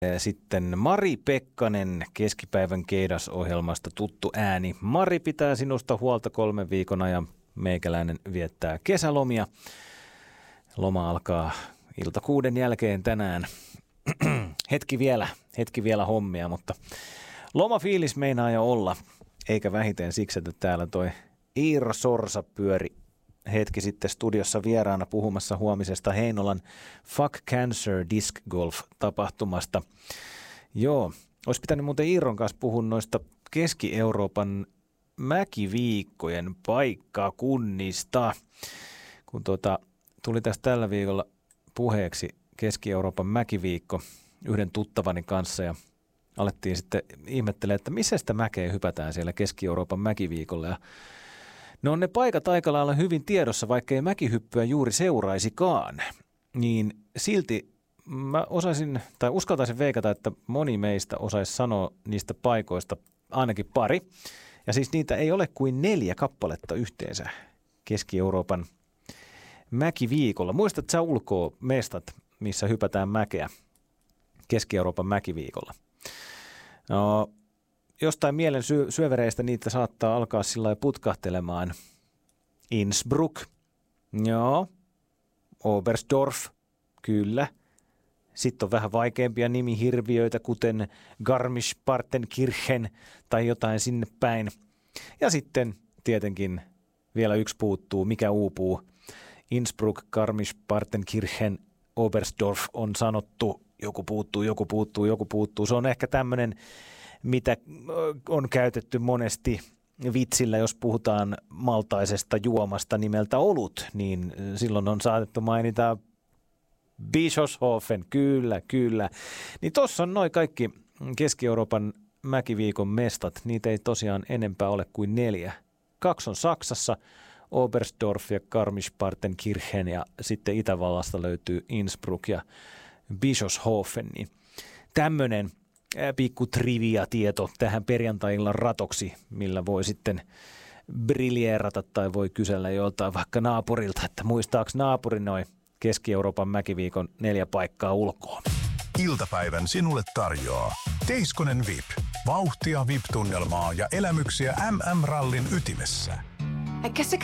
Sitten Mari Pekkanen keskipäivän Keidas-ohjelmasta tuttu ääni. Mari pitää sinusta huolta 3 viikon ajan. Meikäläinen viettää kesälomia. Loma alkaa ilta 6 jälkeen tänään. hetki vielä hommia, mutta lomafiilis meinaa jo olla. Eikä vähiten siksi, että täällä toi Iiro Sorsa pyöri hetki sitten studiossa vieraana puhumassa huomisesta Heinolan Fuck Cancer Disc Golf-tapahtumasta. Joo, olisi pitänyt muuten Iiron kanssa puhua noista Keski-Euroopan mäkiviikkojen paikkakunnista. Kun tuli tässä tällä viikolla puheeksi Keski-Euroopan mäkiviikko yhden tuttavani kanssa ja alettiin sitten ihmettelemään, että missä sitä mäkeä hypätään siellä Keski-Euroopan mäkiviikolla. Ja ne on ne paikat aika lailla hyvin tiedossa, vaikka ei mäkihyppyä juuri seuraisikaan. Niin silti mä uskaltaisin veikata, että moni meistä osaisi sanoa niistä paikoista ainakin pari. Ja siis niitä ei ole kuin 4 kappaletta yhteensä Keski-Euroopan mäkiviikolla. Muistatko sä ulkoa mestat, missä hypätään mäkeä Keski-Euroopan mäkiviikolla? No, jostain mielen syövereistä niitä saattaa alkaa sillä lailla putkahtelemaan. Innsbruck, joo. Oberstdorf, kyllä. Sitten on vähän vaikeampia nimihirviöitä, kuten Garmisch-Partenkirchen tai jotain sinne päin. Ja sitten tietenkin vielä yksi puuttuu, mikä uupuu. Innsbruck, Garmisch-Partenkirchen, Oberstdorf on sanottu, joku puuttuu. Se on ehkä tämmöinen, mitä on käytetty monesti vitsillä, jos puhutaan maltaisesta juomasta nimeltä olut, niin silloin on saatettu mainita Bischofshofen, kyllä. Niin tossa on noin kaikki Keski-Euroopan mäkiviikon mestat, niitä ei tosiaan enempää ole kuin 4. 2 on Saksassa, Oberstdorf ja Garmisch-Partenkirchen ja sitten Itävallasta löytyy Innsbruck ja Bischofshofen, niin tämmöinen pikku trivia-tieto tähän perjantai-illan ratoksi, millä voi sitten briljeerata tai voi kysellä joltain vaikka naapurilta, että muistaaks naapuri noin Keski-Euroopan mäkiviikon 4 paikkaa ulkoa. Iltapäivän sinulle tarjoaa Teiskonen VIP. Vauhtia, VIP-tunnelmaa ja elämyksiä MM-rallin ytimessä.